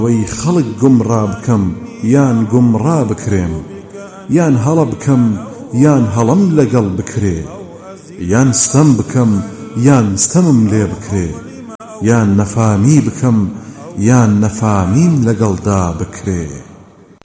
وەی خەڵک گومڕا بکەم یان گومڕا بکرێم، یان هەڵە بکەم یان هەڵەم لەگەڵ بکرێ، یان ستەم بکەم یان ستەمم لێ بکرێ، یان نەفامی بکەم یان نەفامیم لەگەڵدا بکرێ.